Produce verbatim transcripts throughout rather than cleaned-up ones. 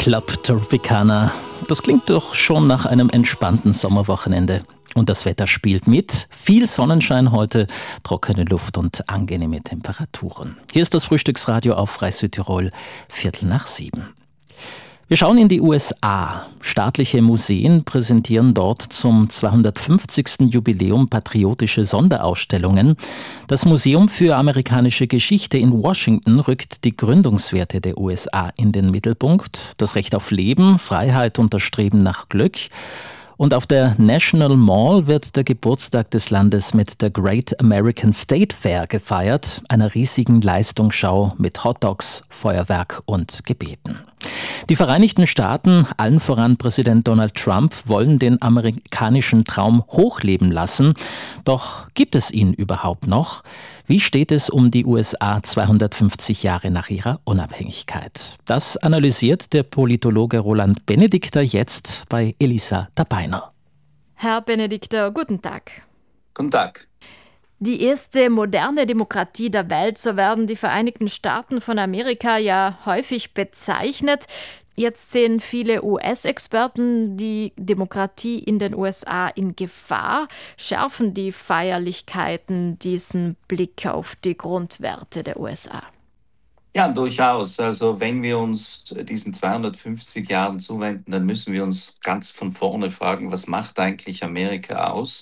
Club Tropicana. Das klingt doch schon nach einem entspannten Sommerwochenende. Und das Wetter spielt mit. Viel Sonnenschein heute, trockene Luft und angenehme Temperaturen. Hier ist das Frühstücksradio auf Frei Südtirol, Viertel nach sieben. Wir schauen in die U S A. Staatliche Museen präsentieren dort zum zweihundertfünfzigsten Jubiläum patriotische Sonderausstellungen. Das Museum für amerikanische Geschichte in Washington rückt die Gründungswerte der U S A in den Mittelpunkt. Das Recht auf Leben, Freiheit und das Streben nach Glück. Und auf der National Mall wird der Geburtstag des Landes mit der Great American State Fair gefeiert, einer riesigen Leistungsschau mit Hotdogs, Feuerwerk und Gebeten. Die Vereinigten Staaten, allen voran Präsident Donald Trump, wollen den amerikanischen Traum hochleben lassen. Doch gibt es ihn überhaupt noch? Wie steht es um die U S A zweihundertfünfzig Jahre nach ihrer Unabhängigkeit? Das analysiert der Politologe Roland Benedikter jetzt bei Elisa Tabeiner. Herr Benedikter, guten Tag. Guten Tag. Die erste moderne Demokratie der Welt, so werden die Vereinigten Staaten von Amerika ja häufig bezeichnet. Jetzt sehen viele U S-Experten die Demokratie in den U S A in Gefahr. Schärfen die Feierlichkeiten diesen Blick auf die Grundwerte der U S A? Ja, durchaus. Also wenn wir uns diesen zweihundertfünfzig Jahren zuwenden, dann müssen wir uns ganz von vorne fragen, was macht eigentlich Amerika aus?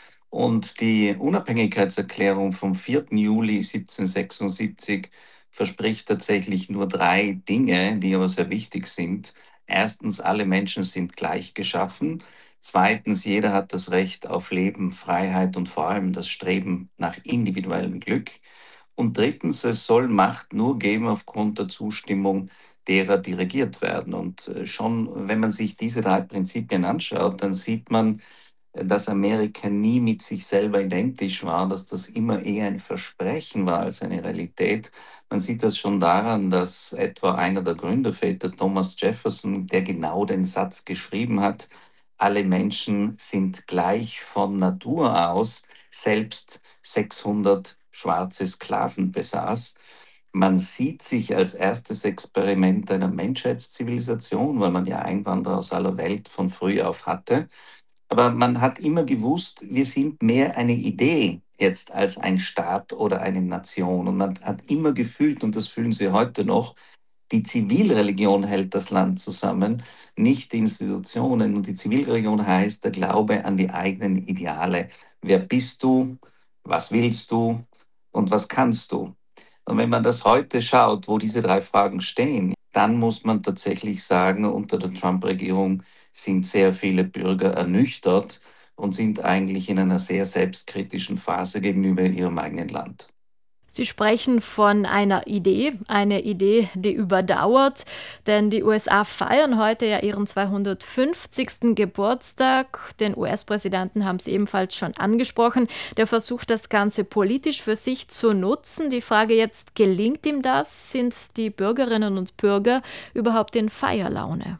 Und die Unabhängigkeitserklärung vom vierten Juli siebzehnhundertsechsundsiebzig verspricht tatsächlich nur drei Dinge, die aber sehr wichtig sind. Erstens, alle Menschen sind gleich geschaffen. Zweitens, jeder hat das Recht auf Leben, Freiheit und vor allem das Streben nach individuellem Glück. Und drittens, es soll Macht nur geben aufgrund der Zustimmung derer, die regiert werden. Und schon, wenn man sich diese drei Prinzipien anschaut, dann sieht man, dass Amerika nie mit sich selber identisch war, dass das immer eher ein Versprechen war als eine Realität. Man sieht das schon daran, dass etwa einer der Gründerväter, Thomas Jefferson, der genau den Satz geschrieben hat, alle Menschen sind gleich von Natur aus, selbst sechshundert schwarze Sklaven besaß. Man sieht sich als erstes Experiment einer Menschheitszivilisation, weil man ja Einwanderer aus aller Welt von früh auf hatte. Aber man hat immer gewusst, wir sind mehr eine Idee jetzt als ein Staat oder eine Nation. Und man hat immer gefühlt, und das fühlen Sie heute noch, die Zivilreligion hält das Land zusammen, nicht die Institutionen. Und die Zivilreligion heißt der Glaube an die eigenen Ideale. Wer bist du? Was willst du? Und was kannst du? Und wenn man das heute schaut, wo diese drei Fragen stehen, dann muss man tatsächlich sagen, unter der Trump-Regierung sind sehr viele Bürger ernüchtert und sind eigentlich in einer sehr selbstkritischen Phase gegenüber ihrem eigenen Land. Sie sprechen von einer Idee, eine Idee, die überdauert, denn die U S A feiern heute ja ihren zweihundertfünfzigsten Geburtstag. Den U S-Präsidenten haben Sie ebenfalls schon angesprochen. Der versucht, das Ganze politisch für sich zu nutzen. Die Frage jetzt, gelingt ihm das? Sind die Bürgerinnen und Bürger überhaupt in Feierlaune?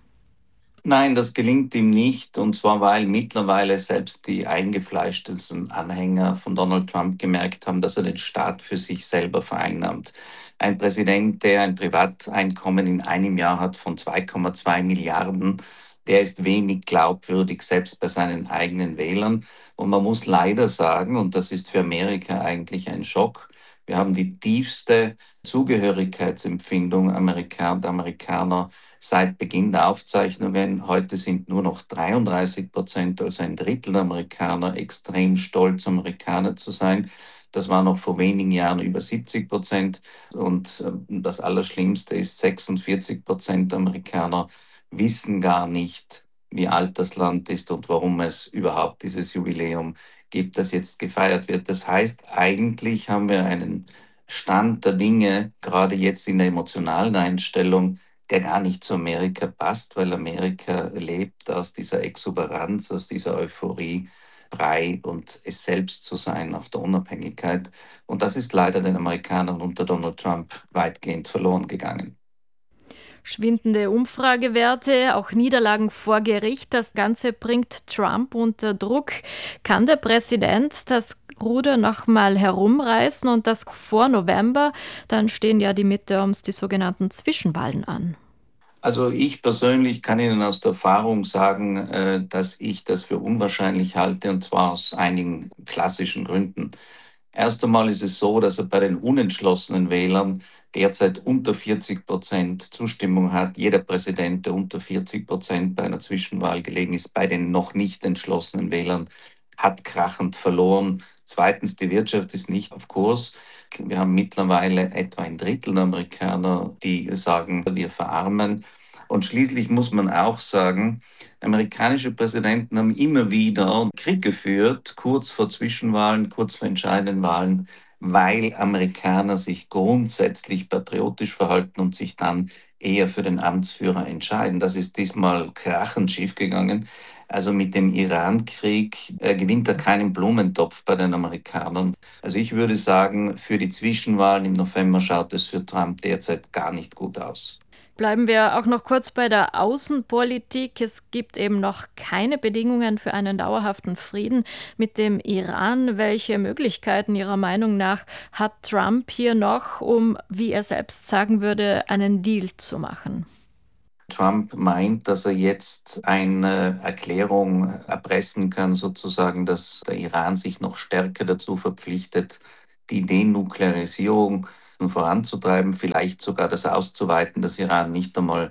Nein, das gelingt ihm nicht, und zwar, weil mittlerweile selbst die eingefleischtesten Anhänger von Donald Trump gemerkt haben, dass er den Staat für sich selber vereinnahmt. Ein Präsident, der ein Privateinkommen in einem Jahr hat von zwei Komma zwei Milliarden, der ist wenig glaubwürdig, selbst bei seinen eigenen Wählern. Und man muss leider sagen, und das ist für Amerika eigentlich ein Schock, wir haben die tiefste Zugehörigkeitsempfindung Amerikaner und Amerikaner seit Beginn der Aufzeichnungen. Heute sind nur noch dreiunddreißig Prozent, also ein Drittel der Amerikaner, extrem stolz, Amerikaner zu sein. Das war noch vor wenigen Jahren über siebzig Prozent. Und das Allerschlimmste ist, sechsundvierzig Prozent der Amerikaner wissen gar nicht, wie alt das Land ist und warum es überhaupt dieses Jubiläum gibt, das jetzt gefeiert wird. Das heißt, eigentlich haben wir einen Stand der Dinge, gerade jetzt in der emotionalen Einstellung, der gar nicht zu Amerika passt, weil Amerika lebt aus dieser Exuberanz, aus dieser Euphorie, frei und es selbst zu sein nach der Unabhängigkeit. Und das ist leider den Amerikanern unter Donald Trump weitgehend verloren gegangen. Schwindende Umfragewerte, auch Niederlagen vor Gericht. Das Ganze bringt Trump unter Druck. Kann der Präsident das Ruder nochmal herumreißen und das vor November? Dann stehen ja die Midterms, die sogenannten Zwischenwahlen an. Also ich persönlich kann Ihnen aus der Erfahrung sagen, äh, dass ich das für unwahrscheinlich halte, und zwar aus einigen klassischen Gründen. Erst einmal ist es so, dass er bei den unentschlossenen Wählern derzeit unter vierzig Prozent Zustimmung hat. Jeder Präsident, der unter vierzig Prozent bei einer Zwischenwahl gelegen ist, bei den noch nicht entschlossenen Wählern, hat krachend verloren. Zweitens, die Wirtschaft ist nicht auf Kurs. Wir haben mittlerweile etwa ein Drittel der Amerikaner, die sagen, wir verarmen. Und schließlich muss man auch sagen, amerikanische Präsidenten haben immer wieder Krieg geführt, kurz vor Zwischenwahlen, kurz vor entscheidenden Wahlen, weil Amerikaner sich grundsätzlich patriotisch verhalten und sich dann eher für den Amtsführer entscheiden. Das ist diesmal krachend schiefgegangen. Also mit dem Iran-Krieg äh, gewinnt er keinen Blumentopf bei den Amerikanern. Also ich würde sagen, für die Zwischenwahlen im November schaut es für Trump derzeit gar nicht gut aus. Bleiben wir auch noch kurz bei der Außenpolitik. Es gibt eben noch keine Bedingungen für einen dauerhaften Frieden mit dem Iran. Welche Möglichkeiten Ihrer Meinung nach hat Trump hier noch, um, wie er selbst sagen würde, einen Deal zu machen? Trump meint, dass er jetzt eine Erklärung erpressen kann, sozusagen, dass der Iran sich noch stärker dazu verpflichtet, die Denuklearisierung voranzutreiben, vielleicht sogar das auszuweiten, dass Iran nicht einmal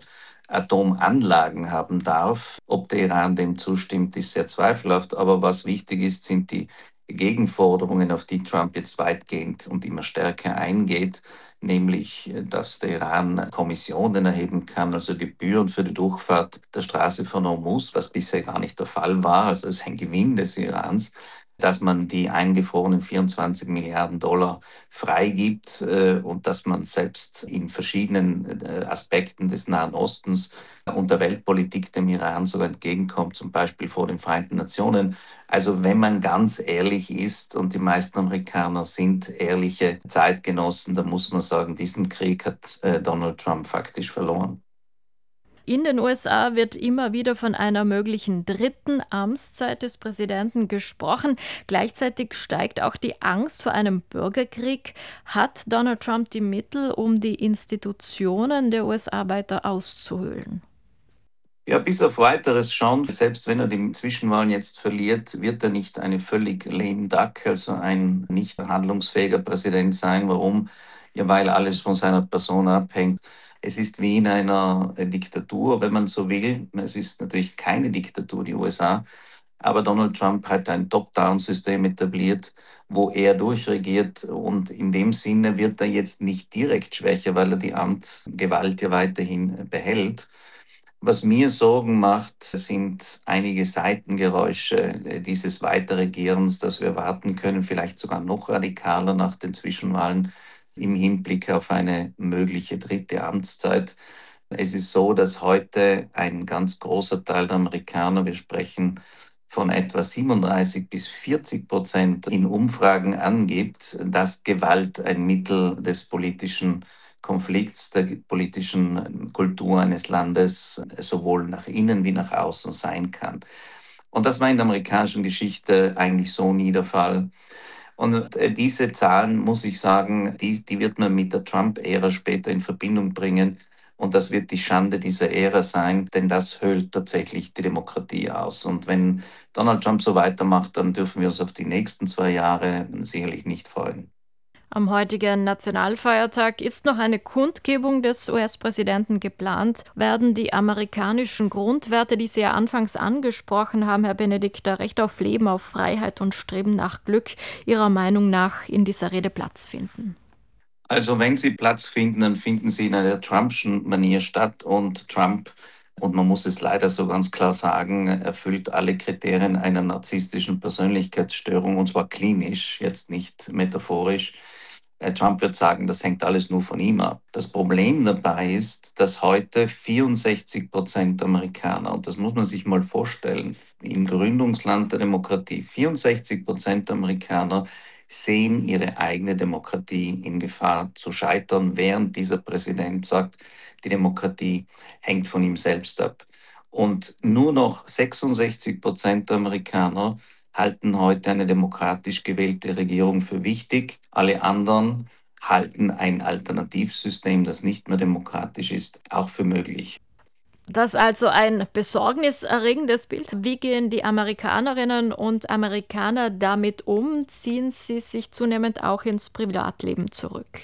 Atomanlagen haben darf. Ob der Iran dem zustimmt, ist sehr zweifelhaft. Aber was wichtig ist, sind die Gegenforderungen, auf die Trump jetzt weitgehend und immer stärker eingeht, nämlich, dass der Iran Kommissionen erheben kann, also Gebühren für die Durchfahrt der Straße von Hormuz, was bisher gar nicht der Fall war. Also es ist ein Gewinn des Irans, dass man die eingefrorenen vierundzwanzig Milliarden Dollar freigibt äh, und dass man selbst in verschiedenen äh, Aspekten des Nahen Ostens und der Weltpolitik dem Iran sogar entgegenkommt, zum Beispiel vor den Vereinten Nationen. Also wenn man ganz ehrlich ist, und die meisten Amerikaner sind ehrliche Zeitgenossen, dann muss man sagen, diesen Krieg hat äh, Donald Trump faktisch verloren. In den U S A wird immer wieder von einer möglichen dritten Amtszeit des Präsidenten gesprochen. Gleichzeitig steigt auch die Angst vor einem Bürgerkrieg. Hat Donald Trump die Mittel, um die Institutionen der U S A weiter auszuhöhlen? Ja, bis auf Weiteres schon. Selbst wenn er die Zwischenwahlen jetzt verliert, wird er nicht eine völlig lame duck, also ein nicht handlungsfähiger Präsident sein. Warum? Ja, weil alles von seiner Person abhängt. Es ist wie in einer Diktatur, wenn man so will. Es ist natürlich keine Diktatur, die U S A. Aber Donald Trump hat ein Top-Down-System etabliert, wo er durchregiert. Und in dem Sinne wird er jetzt nicht direkt schwächer, weil er die Amtsgewalt ja weiterhin behält. Was mir Sorgen macht, sind einige Seitengeräusche dieses Weiterregierens, das wir erwarten können, vielleicht sogar noch radikaler nach den Zwischenwahlen im Hinblick auf eine mögliche dritte Amtszeit. Es ist so, dass heute ein ganz großer Teil der Amerikaner, wir sprechen von etwa siebenunddreißig bis vierzig Prozent in Umfragen angibt, dass Gewalt ein Mittel des politischen Konflikts, der politischen Kultur eines Landes sowohl nach innen wie nach außen sein kann. Und das war in der amerikanischen Geschichte eigentlich so nie der Fall. Und diese Zahlen, muss ich sagen, die, die wird man mit der Trump-Ära später in Verbindung bringen. Und das wird die Schande dieser Ära sein, denn das höhlt tatsächlich die Demokratie aus. Und wenn Donald Trump so weitermacht, dann dürfen wir uns auf die nächsten zwei Jahre sicherlich nicht freuen. Am heutigen Nationalfeiertag ist noch eine Kundgebung des U S-Präsidenten geplant. Werden die amerikanischen Grundwerte, die Sie ja anfangs angesprochen haben, Herr Benedikt, der Recht auf Leben, auf Freiheit und Streben nach Glück, Ihrer Meinung nach in dieser Rede Platz finden? Also wenn sie Platz finden, dann finden sie in einer Trumpschen Manier statt. Und Trump, und man muss es leider so ganz klar sagen, erfüllt alle Kriterien einer narzisstischen Persönlichkeitsstörung, und zwar klinisch, jetzt nicht metaphorisch. Trump wird sagen, das hängt alles nur von ihm ab. Das Problem dabei ist, dass heute vierundsechzig Prozent der Amerikaner, und das muss man sich mal vorstellen, im Gründungsland der Demokratie, vierundsechzig Prozent der Amerikaner sehen ihre eigene Demokratie in Gefahr zu scheitern, während dieser Präsident sagt, die Demokratie hängt von ihm selbst ab. Und nur noch sechsundsechzig Prozent der Amerikaner halten heute eine demokratisch gewählte Regierung für wichtig. Alle anderen halten ein Alternativsystem, das nicht mehr demokratisch ist, auch für möglich. Das ist also ein besorgniserregendes Bild. Wie gehen die Amerikanerinnen und Amerikaner damit um? Ziehen sie sich zunehmend auch ins Privatleben zurück?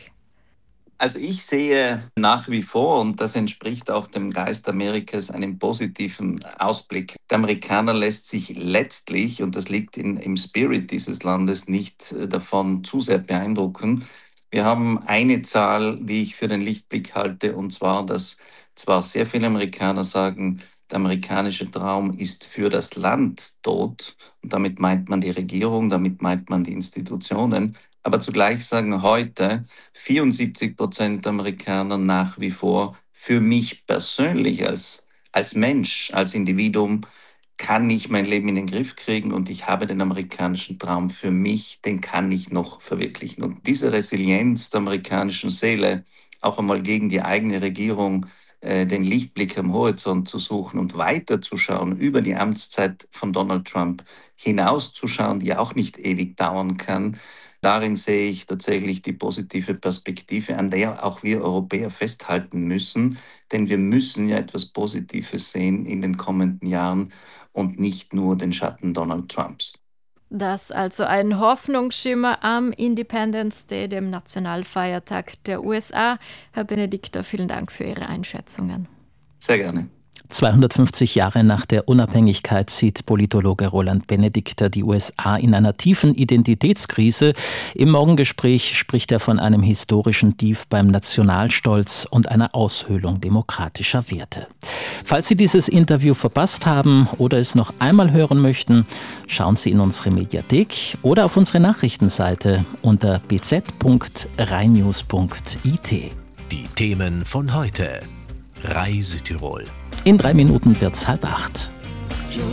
Also ich sehe nach wie vor, und das entspricht auch dem Geist Amerikas, einen positiven Ausblick. Der Amerikaner lässt sich letztlich, und das liegt in, im Spirit dieses Landes, nicht davon zu sehr beeindrucken. Wir haben eine Zahl, die ich für den Lichtblick halte, und zwar, dass zwar sehr viele Amerikaner sagen, der amerikanische Traum ist für das Land tot, und damit meint man die Regierung, damit meint man die Institutionen, aber zugleich sagen heute vierundsiebzig Prozent der Amerikaner nach wie vor, für mich persönlich als, als Mensch, als Individuum, kann ich mein Leben in den Griff kriegen und ich habe den amerikanischen Traum für mich, den kann ich noch verwirklichen. Und diese Resilienz der amerikanischen Seele, auch einmal gegen die eigene Regierung äh, den Lichtblick am Horizont zu suchen und weiterzuschauen, über die Amtszeit von Donald Trump hinauszuschauen, die auch nicht ewig dauern kann, darin sehe ich tatsächlich die positive Perspektive, an der auch wir Europäer festhalten müssen, denn wir müssen ja etwas Positives sehen in den kommenden Jahren und nicht nur den Schatten Donald Trumps. Das also ein Hoffnungsschimmer am Independence Day, dem Nationalfeiertag der U S A. Herr Benedikter, vielen Dank für Ihre Einschätzungen. Sehr gerne. zweihundertfünfzig Jahre nach der Unabhängigkeit sieht Politologe Roland Benedikter die U S A in einer tiefen Identitätskrise. Im Morgengespräch spricht er von einem historischen Tief beim Nationalstolz und einer Aushöhlung demokratischer Werte. Falls Sie dieses Interview verpasst haben oder es noch einmal hören möchten, schauen Sie in unsere Mediathek oder auf unsere Nachrichtenseite unter b z punkt rheinnews punkt i t. Die Themen von heute. Reise Tirol. In drei Minuten wird's halb acht.